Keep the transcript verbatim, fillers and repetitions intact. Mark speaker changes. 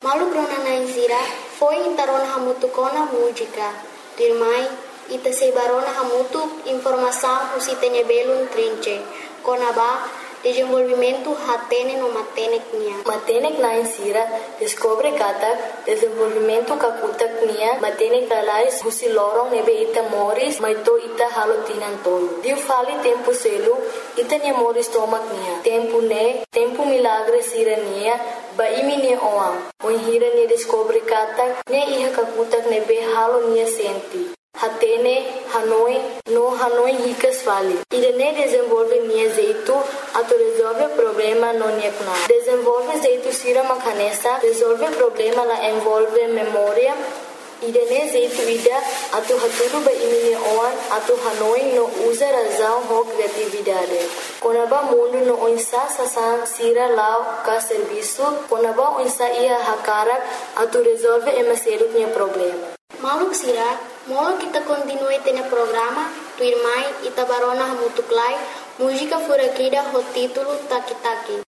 Speaker 1: Malu grona na insira, foi intarona hamutu kona música. Dirmai, ita sebarona hamutu informação usitene belum trinche. Kona ba, desenvolvimento hatene no matenek nia.
Speaker 2: Matenek na insira, descobre katak, desenvolvimento kakutak nia, matenek kalais husi lorong nebe ita moris, maito ita halo tinan tolo. Diu fali tempo selu, ita nia moris tomak nia. Tempo ne, tempo milagre sira nia, ba imi nia oam. Oin hira nia descobre katak, nia iha kakutak nebe halo nia senti. Hatene, Hanoi, no Hanoi ricas fali. Irene desenvolve nia jeito, ato resolve problema no nia kuna. Desenvolve jeito sira makanesa, resolve problema la envolve memória. Irene jeito ida, ato haturu ba imini oan, ato Hanoi no usa razão ho criatividade. Konaba mundo no oinsa sasan sira lao ka serviço, konaba oinsa ia hakarak, ato resolve emaseru nia problema.
Speaker 1: Maluk sira, molo kita continue tene programa, tu irmai ita barona hamutuklai, música furakida ho título Taki Taki.